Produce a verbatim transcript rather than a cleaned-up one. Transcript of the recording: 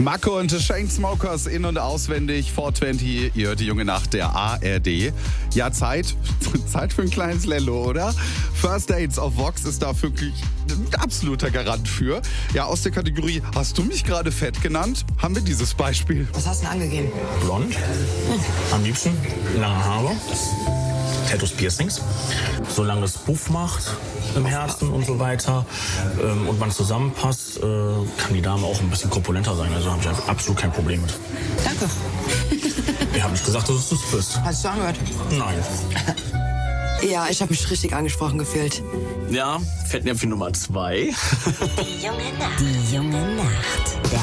Marco und The Chainsmokers in- und auswendig, vier zwanzig, ihr hört die junge Nacht der A R D. Ja, Zeit, Zeit für ein kleines Lello, oder? First Dates auf Vox ist da wirklich ein absoluter Garant für. Ja, aus der Kategorie, hast du mich gerade fett genannt, haben wir dieses Beispiel. Was hast du denn angegeben? Blond, am liebsten, lange Haare, Tattoos, Piercings, solange es Puff macht im Herzen und so weiter ähm, und man zusammenpasst, äh, kann die Dame auch ein bisschen korpulenter sein, also habe ich absolut kein Problem mit. Danke. Ich habe nicht gesagt, dass du es bist. Hast du angehört? Nein. Ja, ich habe mich richtig angesprochen gefühlt. Ja, Fettnäpfchen Nummer zwei. Die junge Nacht. Die junge Nacht.